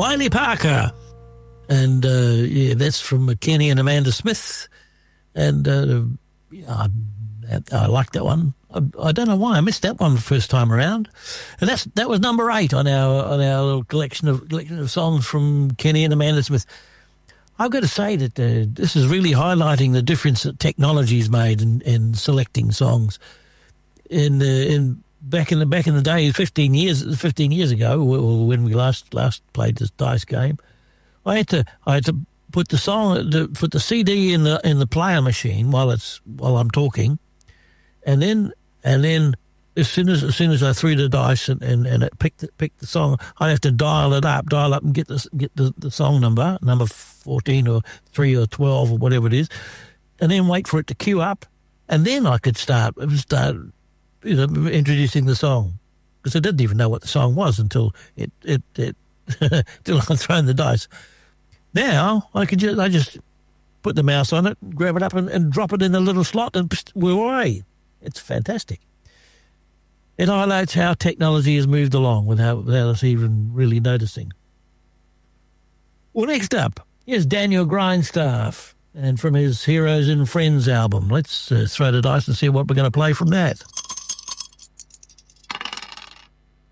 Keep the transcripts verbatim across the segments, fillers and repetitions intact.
Wiley Parker. And, uh, yeah, that's from Kenny and Amanda Smith. And uh, yeah, I, I like that one. I, I don't know why I missed that one the first time around. And that's that was number eight on our on our little collection of collection of songs from Kenny and Amanda Smith. I've got to say that uh, this is really highlighting the difference that technology's made in, in selecting songs. In uh, in back in the back in the day, fifteen years fifteen years ago, when we last last played this dice game, I had to I had to put the song the, put the C D in the in the player machine while it's while I'm talking, and then and then as soon as as soon as I threw the dice and, and, and it picked the, picked the song, I have to dial it up, dial up and get the get the, the song number, number fourteen or three or twelve or whatever it is, and then wait for it to queue up, and then I could start start you know introducing the song, because I didn't even know what the song was until it it it until I'd thrown the dice. Now I can just I just put the mouse on it, grab it up, and, and drop it in the little slot, and pst, we're away. It's fantastic. It highlights how technology has moved along without, without us even really noticing. Well, next up, here's Daniel Grindstaff, and from his Heroes and Friends album. Let's uh, throw the dice and see what we're going to play from that.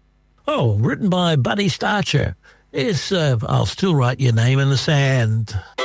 Oh, written by Buddy Starcher. Yes, uh, I'll still write your name in the sand.